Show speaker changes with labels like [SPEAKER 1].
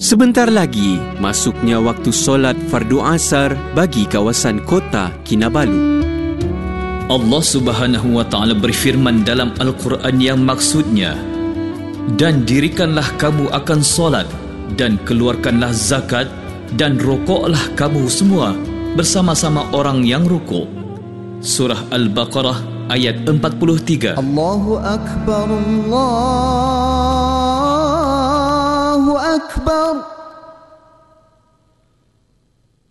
[SPEAKER 1] Sebentar lagi, masuknya waktu solat fardu asar bagi kawasan kota Kinabalu.
[SPEAKER 2] Allah Subhanahu wa Ta'ala berfirman dalam Al-Quran yang maksudnya, dan dirikanlah kamu akan solat, dan keluarkanlah zakat, dan rokoklah kamu semua bersama-sama orang yang rukuk. Surah Al-Baqarah ayat 43.
[SPEAKER 3] Allahu Akbar, Allahu Akbar.